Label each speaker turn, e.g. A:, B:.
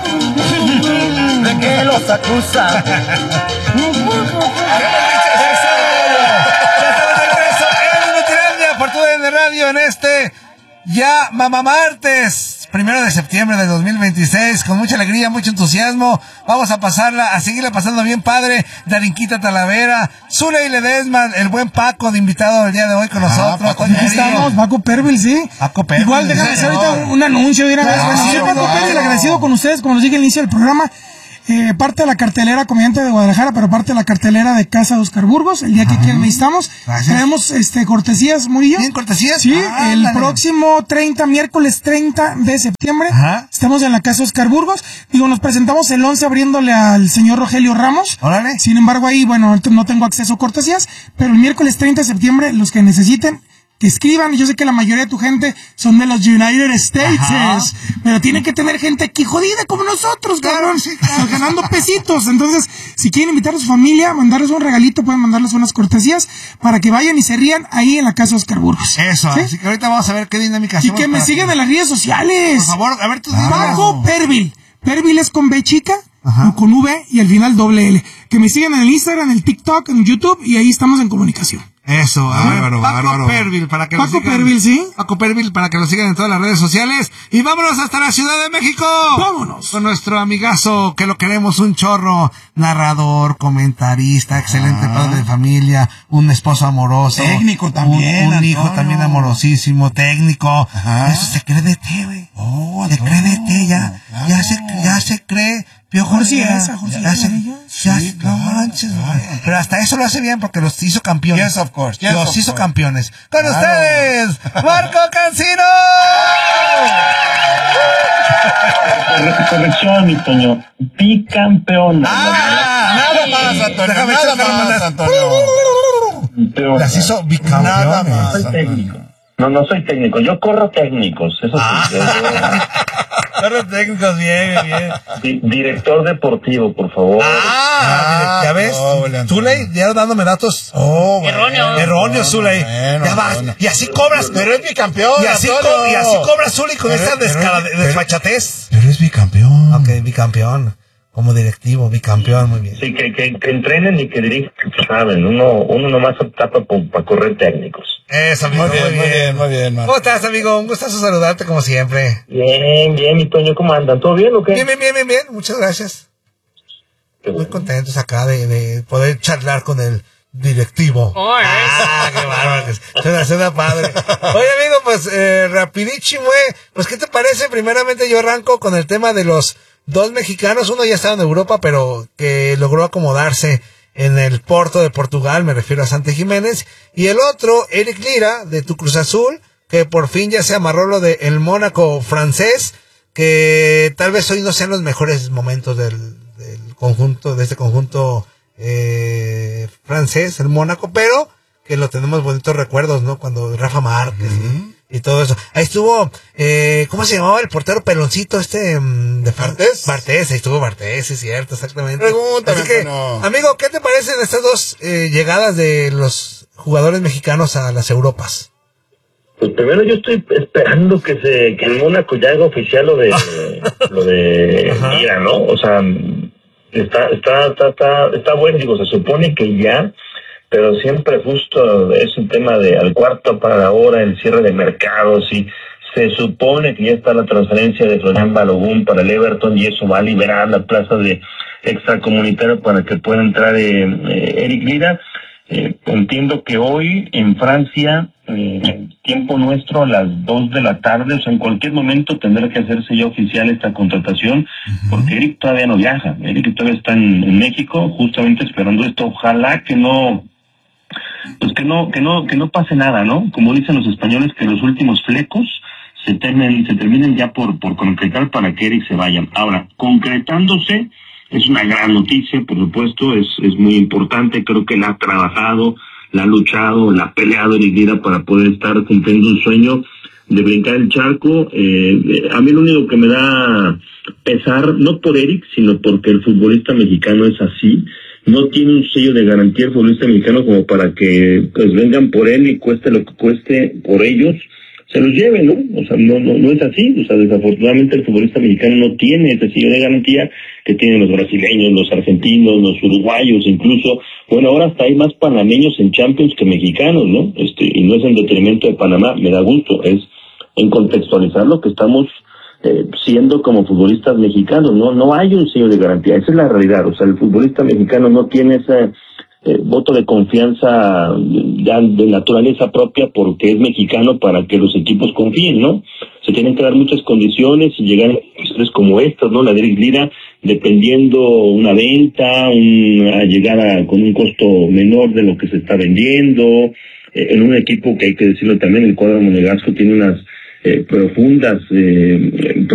A: ¿De qué los acusa?
B: De radio en este ya Mamá Martes, 1 de septiembre de 2026, con mucha alegría, mucho entusiasmo. Vamos a seguirla pasando bien padre. Darinquita Talavera, Zuley Ledesma, el buen Paco de invitado el día de hoy con nosotros.
C: Paco, aquí estamos, Paco Pervil, sí.
B: Paco Pervil.
C: Igual déjame hacer ahorita un anuncio. Paco Pervil, agradecido con ustedes, como les dije al inicio del programa. Parte de la cartelera Comediante de Guadalajara, pero parte de la cartelera de Casa de Oscar Burgos, el día que quieran necesitamos. Traemos cortesías, Murillo.
B: ¿Bien, cortesías?
C: Sí, el próximo miércoles 30 de septiembre, estamos en la Casa de Oscar Burgos. Nos presentamos el 11 abriéndole al señor Rogelio Ramos.
B: Órale.
C: Sin embargo, ahí, no tengo acceso a cortesías, pero el miércoles 30 de septiembre, los que necesiten, que escriban. Yo sé que la mayoría de tu gente son de los United States, pero tiene que tener gente aquí jodida como nosotros, cabrón, ganando pesitos. Entonces, si quieren invitar a su familia, mandarles un regalito, pueden mandarles unas cortesías para que vayan y se rían ahí en la Casa Oscar Burgos.
B: Eso,
C: ¿sí?
B: Así que ahorita vamos a ver qué dinámica
C: hacemos. Y que me sigan en las redes sociales.
B: Por favor, a ver tus
C: Paco Pervil. Pervil es con B chica, o con V y al final doble L. Que me sigan en el Instagram, en el TikTok, en YouTube, y ahí estamos en comunicación.
B: Eso, Paco Pervil, para que
C: Paco Pervil, sí.
B: Paco Pervil, para que lo sigan en todas las redes sociales. Y vámonos hasta la Ciudad de México.
C: Vámonos.
B: Con nuestro amigazo, que lo queremos un chorro, narrador, comentarista, excelente padre de familia, un esposo amoroso.
A: Técnico también.
B: Un hijo también amorosísimo, técnico. Eso se cree de ti, güey. Se cree de ti, ya se cree. Piojo, no manches, pero hasta eso lo hace bien porque los hizo campeones.
A: Yes, of course.
B: Los hizo campeones. Con ustedes, Marco Cancino.
D: Corrección, mi Toño. Bicampeón.
A: Nada más, Antonio. Nada más, Antonio.
B: Las hizo bicampeones.
D: Nada más. Soy técnico. No soy técnico. Yo corro técnicos. Eso sí.
B: Corro técnicos, bien.
D: Director deportivo, por favor.
B: Ya ves. Zuley, ya dándome datos. Erróneo, Zuley. Ya vas. Y así cobras.
A: Pero es bicampeón.
B: Y así cobras, Zuley, con esta desfachatez.
A: Pero es bicampeón.
B: Ok, bicampeón. Como directivo, bicampeón, muy bien.
D: Sí, que entrenen y que dirijan, saben. Uno nomás tapa para correr técnicos.
B: Eso, amigo.
A: Muy bien.
B: ¿Cómo estás, amigo? Un gustazo saludarte como siempre.
D: Bien, mi Toño, ¿cómo andan? ¿Todo bien o qué?
B: Bien. Muchas gracias. Muy contentos acá de poder charlar con el directivo. Qué bárbaro. Suena padre. Oye, amigo, pues, rapidísimo, pues, ¿qué te parece? Primeramente yo arranco con el tema de los dos mexicanos. Uno ya estaba en Europa, pero que logró acomodarse en el Porto de Portugal, me refiero a Santi Jiménez, y el otro, Eric Lira, de tu Cruz Azul, que por fin ya se amarró lo de el Mónaco francés, que tal vez hoy no sean los mejores momentos del conjunto, de este conjunto francés, el Mónaco, pero que lo tenemos bonitos recuerdos, ¿no? Cuando Rafa Márquez y todo eso. Ahí estuvo, ¿cómo se llamaba el portero peloncito de
D: Bartés?
B: Bartés, ahí estuvo Bartés, es cierto, exactamente.
A: Pregúntame,
B: Así que, amigo, ¿qué te parecen estas dos llegadas de los jugadores mexicanos a las Europas?
D: Pues primero yo estoy esperando que en Mónaco ya haga oficial lo de Mira, ¿no? O sea, está bueno, digo, se supone que ya, pero siempre justo es un tema de al cuarto para la hora, el cierre de mercados, y se supone que ya está la transferencia de Florian Balogun para el Everton, y eso va a liberar la plaza de extracomunitario para que pueda entrar Eric Lira. Entiendo que hoy en Francia, tiempo nuestro, a las 2 de la tarde, o sea, en cualquier momento tendrá que hacerse ya oficial esta contratación, porque Eric todavía no viaja. Eric todavía está en México, justamente esperando esto. Ojalá que no pase nada, ¿no? Como dicen los españoles, que los últimos flecos se terminen ya por concretar para que Eric se vaya. Ahora, concretándose, es una gran noticia, por supuesto, es muy importante. Creo que la ha trabajado, la ha luchado, la ha peleado Eric Lira para poder estar cumpliendo un sueño de brincar el charco. A mí lo único que me da pesar, no por Eric, sino porque el futbolista mexicano es así. No tiene un sello de garantía el futbolista mexicano como para que pues vengan por él y cueste lo que cueste por ellos. se los lleve, ¿no? O sea, no es así. O sea, desafortunadamente el futbolista mexicano no tiene ese sello de garantía que tienen los brasileños, los argentinos, los uruguayos, incluso. Bueno, ahora hasta hay más panameños en Champions que mexicanos, ¿no? Y no es en detrimento de Panamá, me da gusto, es en contextualizar lo que estamos siendo como futbolistas mexicanos. No hay un sello de garantía, esa es la realidad. O sea, el futbolista mexicano no tiene ese voto de confianza ya de naturaleza propia porque es mexicano para que los equipos confíen, ¿no? Se tienen que dar muchas condiciones y llegar a condiciones como estas, ¿no? La de Eric Lira, dependiendo una venta, a llegar con un costo menor de lo que se está vendiendo, en un equipo que hay que decirlo también, el cuadro monegasco tiene unas profundas